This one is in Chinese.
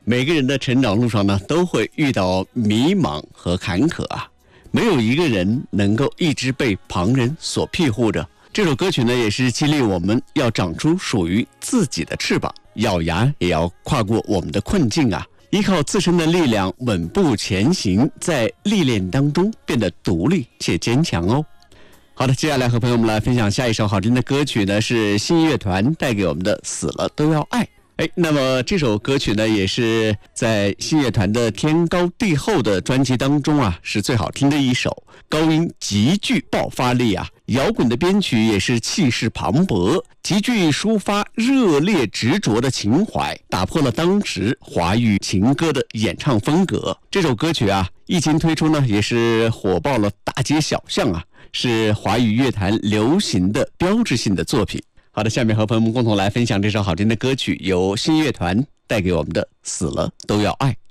每个人的成长路上呢，都会遇到迷茫和坎坷啊，没有一个人能够一直被旁人所庇护着。这首歌曲呢，也是激励我们要长出属于自己的翅膀，咬牙也要跨过我们的困境啊，依靠自身的力量稳步前行，在历练当中变得独立且坚强哦。好的，接下来和朋友们来分享下一首好听的歌曲呢，是信乐团带给我们的《死了都要爱》。那么这首歌曲呢，也是在信乐团的天高地厚的专辑当中啊，是最好听的一首，高音极具爆发力啊，摇滚的编曲也是气势磅礴，极具抒发热烈执着的情怀，打破了当时华语情歌的演唱风格。这首歌曲啊，一经推出呢，也是火爆了大街小巷啊，是华语乐坛流行的标志性的作品。好的，下面和朋友们共同来分享这首好听的歌曲，由信乐团带给我们的《死了都要爱》。